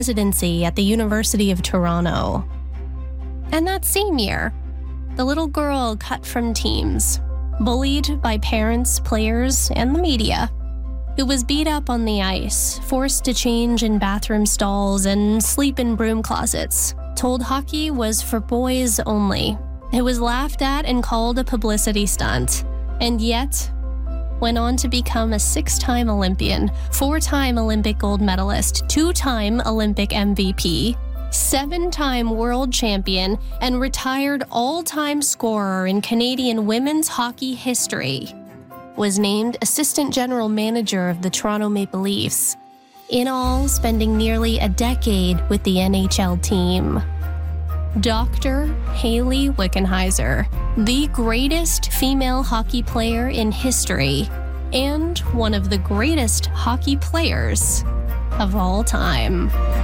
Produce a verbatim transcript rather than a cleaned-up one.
residency at the University of Toronto. And that same year, the little girl cut from teams, bullied by parents, players, and the media, who was beat up on the ice, forced to change in bathroom stalls and sleep in broom closets, told hockey was for boys only. It was laughed at and called a publicity stunt, and yet went on to become a six-time Olympian, four-time Olympic gold medalist, two-time Olympic M V P, seven-time world champion, and retired all-time scorer in Canadian women's hockey history, was named assistant general manager of the Toronto Maple Leafs, in all spending nearly a decade with the N H L team. Doctor Hayley Wickenheiser, the greatest female hockey player in history, and one of the greatest hockey players of all time.